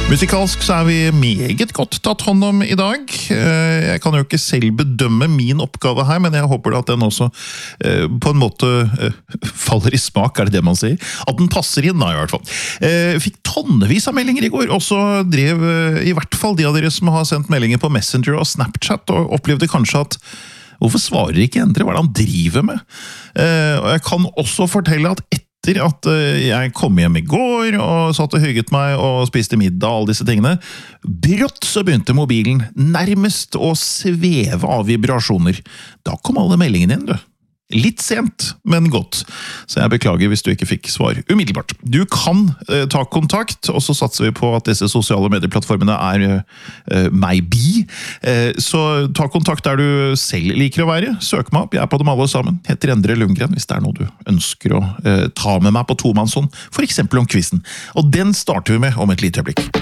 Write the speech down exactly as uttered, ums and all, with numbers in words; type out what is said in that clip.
Musikalsk så er vi meget godt tatt hånd om i dag. Jeg kan jo ikke selv bedømme min oppgave her, men jeg håper at den også på en måte faller i smak, er det det man sier? At den passer inn da, i hvert fall. Jeg fikk tonnevis av meldinger i går, og så drev i hvert fall de av dere som har sendt meldinger på Messenger og Snapchat, og opplevde kanskje at hvorfor svarer ikke Endre? Hva er det han driver med? Og jeg kan også fortelle at etter at jeg kom hjem i går og satt og hygget meg og spiste middag og alle disse tingene, brått så begynte mobilen nærmest å sveve av vibrasjoner. Da kom alle meldingene inn, du. Litt sent, men godt. Så jeg beklager hvis du ikke fikk svar umiddelbart. Du kan eh, ta kontakt, og så satser vi på at disse sosiale medieplattformene er eh, meg-bi. Eh, så ta kontakt der du selv liker å være. Søk meg opp, jeg er på dem alle sammen. Heter Endre Lundgren, hvis det er noe du ønsker å eh, ta med meg på tomannshånd, for eksempel om quizen. Og den starter vi med om et lite øyeblikk.